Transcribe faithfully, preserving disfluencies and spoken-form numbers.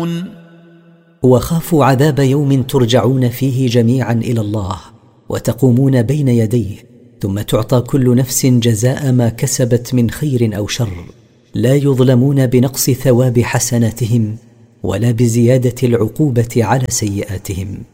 يعلمون وخافوا عذاب يوم ترجعون فيه جميعا إلى الله وتقومون بين يديه، ثم تعطى كل نفس جزاء ما كسبت من خير أو شر، لا يظلمون بنقص ثواب حسناتهم ولا بزيادة العقوبة على سيئاتهم.